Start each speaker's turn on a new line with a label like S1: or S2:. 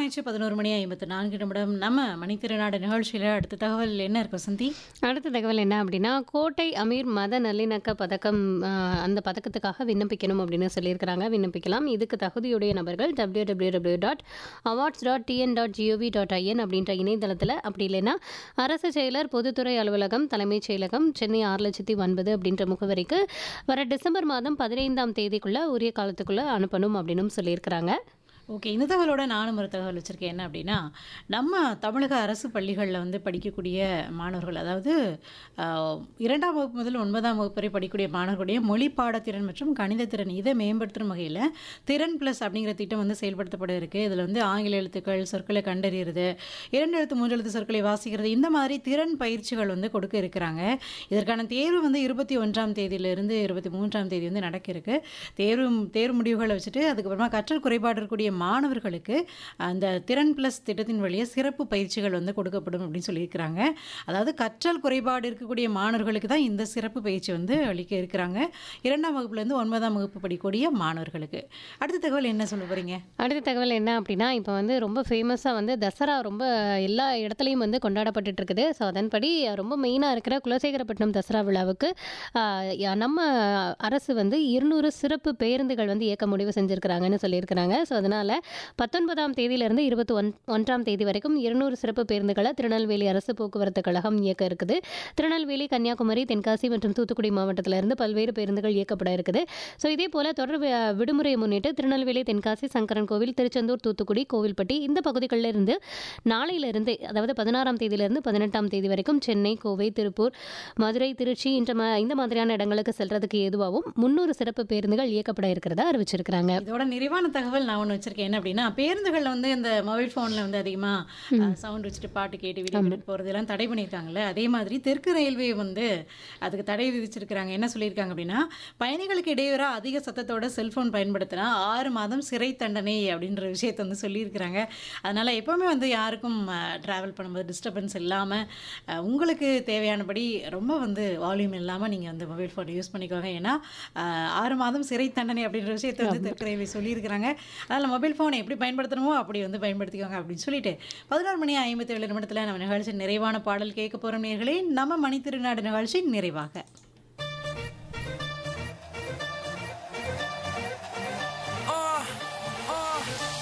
S1: ஆயிடுச்சு 11:54 நம்ம மணித்திருநாடு நிகழ்ச்சியில் அடுத்த தகவல் என்ன இருக்கு வசந்தி?
S2: அடுத்த தகவல் என்ன அப்படின்னா, கோட்டை அமீர் மத நல்லிணக்க பதக்கம் அந்த பதக்கத்துக்காக விண்ணப்பிக்கணும் அப்படின்னு சொல்லியிருக்கிறாங்க. விண்ணப்பிக்கலாம். இதுக்கு தகுதியுடைய நபர்கள் www.awards.tn.gov.in அப்படின்ற இணையதளத்தில், அப்படி இல்லைன்னா அரசு செயலர் பொதுத்துறை அலுவலகம் தலைமைச் செயலகம் சென்னை 6,09,000 அப்படின்ற முகவரிக்கு வர டிசம்பர் மாதம் 15ஆம் தேதிக்குள்ள உரிய காலத்துக்குள்ள அனுப்பணும் அப்படின்னு சொல்லியிருக்கிறாங்க.
S1: ஓகே, இந்த தகவலோட நானும் ஒரு தகவல் வச்சுருக்கேன். என்ன அப்படின்னா, நம்ம தமிழக அரசு பள்ளிகளில் வந்து படிக்கக்கூடிய மாணவர்கள், அதாவது 2ஆம் வகுப்பு முதல் 9ஆம் வகுப்பு வரை படிக்கக்கூடிய மாணவர்களுடைய மொழி பாடத்திறன் மற்றும் கணித திறன் இதை மேம்படுத்தும் வகையில் திறன் ப்ளஸ் அப்படிங்கிற திட்டம் வந்து செயல்படுத்தப்பட இருக்குது. இதில் வந்து ஆங்கில எழுத்துக்கள், சொற்களை கண்டறிகிறது, 2 எழுத்து 3 எழுத்து சொற்களை வாசிக்கிறது, இந்த மாதிரி திறன் பயிற்சிகள் வந்து கொடுக்க இருக்கிறாங்க. இதற்கான தேர்வு வந்து 21ஆம் தேதியிலிருந்து 23ஆம் தேதி வந்து நடக்க இருக்கு. தேர்வு முடிவுகளை வச்சுட்டு அதுக்கப்புறமா கற்றல் குறைபாடு இருக்கக்கூடிய மாணவர்களுக்கு அந்த திறன் பிளஸ் திட்டத்தின் வழியாக சிறப்பு பயிற்சிகள் வந்து கொடுக்கப்படும் அப்படின்னு சொல்லியிருக்கிறாங்க. அதாவது கற்றல் குறைபாடு இருக்கக்கூடிய மாணவர்களுக்கு தான் இந்த சிறப்பு பயிற்சி வந்து அளிக்க இருக்கிறாங்க. 2ஆம் வகுப்புலேருந்து 9ஆம் வகுப்பு படிக்கக்கூடிய மாணவர்களுக்கு. அடுத்த தகவல் என்ன சொல்ல போறீங்க?
S2: அடுத்த தகவல் என்ன அப்படின்னா, இப்போ வந்து ரொம்ப ஃபேமஸாக வந்து தசரா ரொம்ப எல்லா இடத்துலையும் வந்து கொண்டாடப்பட்டுட்டு இருக்குது. ஸோ அதன்படி ரொம்ப மெயினாக இருக்கிற குலசேகரப்பட்டினம் தசரா விழாவுக்கு நம்ம அரசு வந்து 200 சிறப்பு பேருந்துகள் வந்து இயக்க முடிவு செஞ்சுருக்கிறாங்கன்னு சொல்லியிருக்கிறாங்க. ஸோ அதனால் 19ஆம் தேதியிலிருந்து 21ஆம் தேதி வரைக்கும் 200 சிறப்பு பேருந்துகளை திருநெல்வேலி அரசு போக்குவரத்து கழகம் இயக்க இருக்குது. திருநெல்வேலி, கன்னியாகுமரி, தென்காசி மற்றும் தூத்துக்குடி மாவட்டத்திலிருந்து பல்வேறு பேருந்துகள் இயக்கப்பட இருக்குது. ஸோ இதே போல் தொடர் விடுமுறையை முன்னிட்டு திருநெல்வேலி, தென்காசி, சங்கரன் கோவில், திருச்செந்தூர், தூத்துக்குடி, கோவில்பட்டி இந்த பகுதிகளில் இருந்து நாளையிலிருந்து, அதாவது 16ஆம் தேதியிலிருந்து 18ஆம் தேதி வரைக்கும் சென்னை, கோவை, திருப்பூர், மதுரை, திருச்சி இந்த மாதிரியான இடங்களுக்கு செல்றதுக்கு ஏதுவாகவும் 300 சிறப்பு பேருந்துகள் இயக்கப்பட இருக்கிறதா அறிவிச்சிருக்கிறாங்க.
S1: இதோட நிறைவான தகவல் நான் ஒன்று வச்சிருக்கேன். என்ன அப்படின்னா, பேருந்துகளில் வந்து இந்த மொபைல் ஃபோனில் வந்து அதிகமாக சவுண்ட் வச்சுட்டு பாட்டு கேட்டு வீடியோ எடுத்து போகிறதெல்லாம் தடை பண்ணியிருக்காங்கல்ல, அதே மாதிரி தெற்கு ரயில்வே வந்து அதுக்கு தடை விதிச்சிருக்கிறாங்க. என்ன சொல்லியிருக்காங்க அப்படின்னா, பயணிகளுக்கு இடையூறாக அதிக சத்தத்தோட செல்ஃபோன் பயன்படுத்தினா 6 மாதம் சிறை தண்டனை அப்படின்ற விஷயத்தை வந்து சொல்லியிருக்கிறாங்க. அதனால் எப்போவுமே வந்து யாருக்கும் ட்ராவல் பண்ணும்போது டிஸ்டர்பன்ஸ் இல்லாமல் உங்களுக்கு தேவையானபடி ரொம்ப வந்து வால்யூம் இல்லாமல் நீங்கள் வந்து மொபைல் ஃபோனை யூஸ் பண்ணிக்கோங்க. ஏன்னா 6 மாதம் சிறை தண்டனை அப்படின்ற விஷயத்தை வந்து தெற்கு ரயில்வே சொல்லியிருக்கிறாங்க. அதனால் மொபைல் ஃபோனை எப்படி பயன்படுத்தணுமோ அப்படி வந்து பயன்படுத்திக்கோங்க அப்படின்னு சொல்லிட்டு 11:57 நம்ம நிகழ்ச்சி நிறைவான பாடல் கேட்க போகிற நேயர்களே, நம்ம மணித்திருநாடு நிகழ்ச்சி நிறைவாக